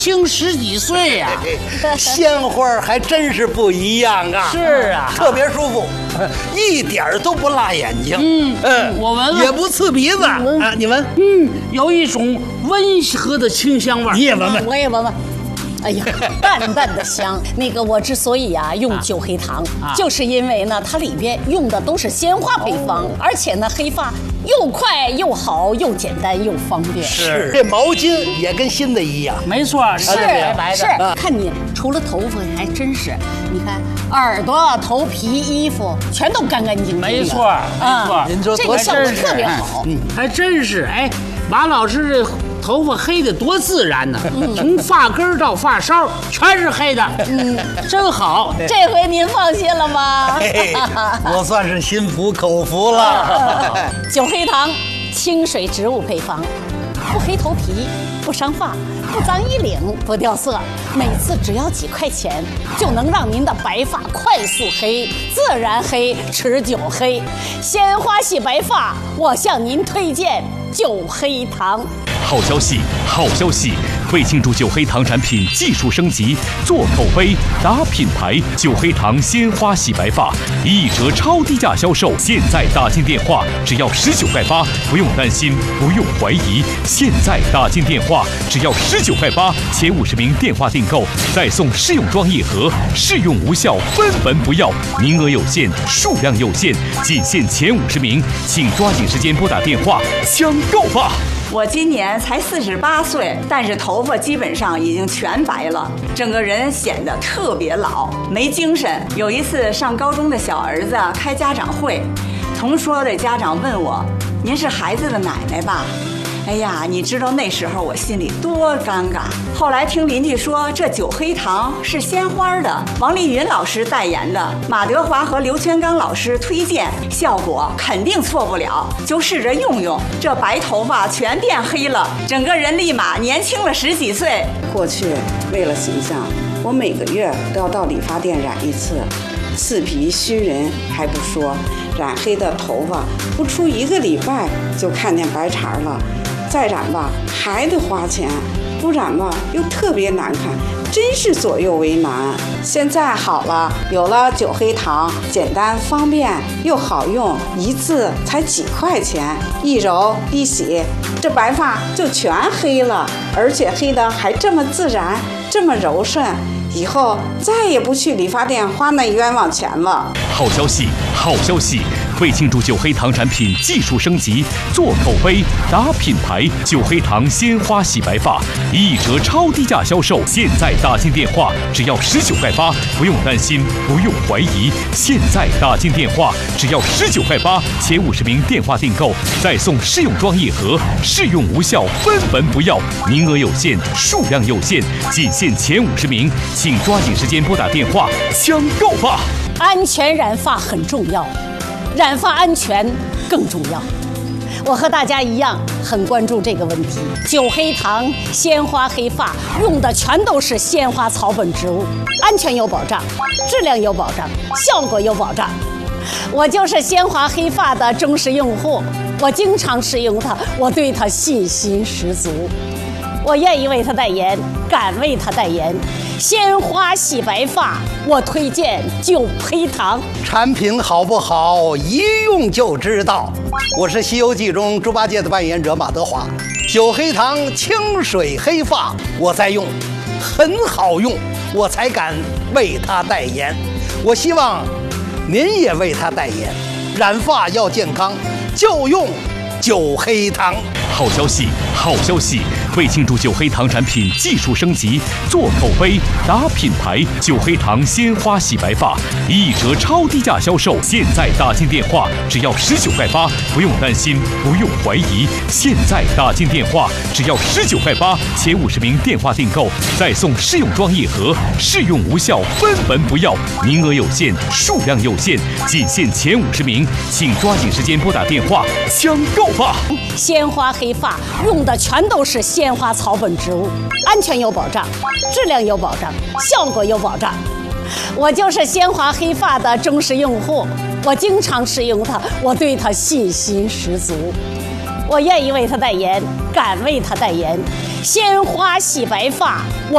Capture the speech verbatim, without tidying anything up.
轻十几岁呀、 啊，鲜花还真是不一样啊！ 是啊， 特别舒服，一点都不辣眼睛。 嗯嗯，我闻闻， 也不刺鼻子啊！你闻， 嗯，有一种温和的清香味。 你也闻闻， 我也闻闻。哎呀，淡淡的香。那个我之所以啊用酒黑糖，啊、就是因为呢它里边用的都是鲜花配方，哦、而且呢黑发又快又好又简单又方便。 是，这毛巾也跟新的一样。 没错， 是白白的。 是，啊、看你除了头发还真是，你看耳朵、头皮、衣服全都干干净净。 没错，没错， 您说这个效果特别好。 嗯，还真是。哎，马老师这头发黑的多自然呢，嗯、从发根到发梢全是黑的，嗯，真好。 这回您放心了吗？ 我算是心服口服了。 酒黑糖，清水植物配方，不黑头皮，不伤发，不脏衣领，不掉色。每次只要几块钱，就能让您的白发快速黑、自然黑、持久黑。鲜花系白发，我向您推荐酒黑糖。 好消息，好消息！为庆祝酒黑糖产品技术升级，做口碑、打品牌，酒黑糖鲜花洗白发一折超低价销售。现在打进电话，只要十九块八，不用担心，不用怀疑。现在打进电话，只要十九块八，前五十名电话订购再送试用装一盒，试用无效分文不要，名额有限，数量有限，仅限前五十名，请抓紧时间拨打电话抢购吧！ 我今年才四十八岁，但是头发基本上已经全白了，整个人显得特别老，没精神。有一次上高中的小儿子开家长会，同桌的家长问我：“您是孩子的奶奶吧？”哎呀，你知道那时候我心里多尴尬。后来听邻居说，这酒黑糖是鲜花的，王丽云老师代言的，马德华和刘全刚老师推荐，效果肯定错不了，就试着用用，这白头发全变黑了，整个人立马年轻了十几岁。 过去为了形象，我每个月都要到理发店染一次，刺皮熏人还不说，染黑的头发不出一个礼拜就看见白茬了。再染吧还得花钱，不染吧又特别难看，真是左右为难。现在好了，有了酒黑糖，简单方便又好用，一次才几块钱，一揉一洗，这白发就全黑了，而且黑的还这么自然，这么柔顺。以后再也不去理发店花那冤枉钱了。 好消息，好消息！为庆祝酒黑糖产品技术升级，做口碑、打品牌，酒黑糖鲜花洗白发一折超低价销售。现在打进电话，只要十九块八，不用担心，不用怀疑。现在打进电话，只要十九块八，前五十名电话订购再送试用装一盒，试用无效分文不要，名额有限，数量有限，仅限前五十名。请抓紧时间拨打电话抢购吧！ 安全染发很重要，染发安全更重要。我和大家一样很关注这个问题。酒黑糖鲜花黑发用的全都是鲜花草本植物，安全有保障，质量有保障，效果有保障。我就是鲜花黑发的忠实用户，我经常使用它，我对它信心十足。我愿意为他代言，敢为他代言。鲜花洗白发，我推荐酒黑糖。 产品好不好，一用就知道。我是《西游记》中猪八戒的扮演者马德华。酒黑糖清水黑发，我在用，很好用，我才敢为他代言。我希望您也为他代言。染发要健康，就用酒黑糖。 好消息，好消息！为庆祝酒黑糖产品技术升级，做口碑、打品牌，酒黑糖鲜花洗白发一折超低价销售。现在打进电话，只要十九块八，不用担心，不用怀疑。现在打进电话，只要十九块八，前五十名电话订购再送试用装一盒，试用无效分文不要，名额有限，数量有限，仅限前五十名，请抓紧时间拨打电话抢购吧！ 鲜花黑发用的全都是鲜花草本植物，安全有保障，质量有保障，效果有保障。我就是鲜花黑发的忠实用户，我经常使用它，我对它信心十足。我愿意为它代言，敢为它代言。鲜花洗白发，我